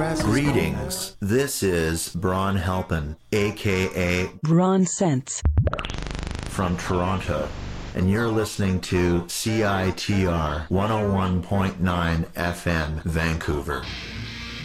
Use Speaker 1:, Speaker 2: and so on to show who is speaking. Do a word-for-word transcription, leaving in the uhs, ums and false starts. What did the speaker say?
Speaker 1: Greetings. This is Bron Halpin, aka
Speaker 2: Bron Sense,
Speaker 1: from Toronto, and you're listening to C I T R one oh one point nine F M, Vancouver.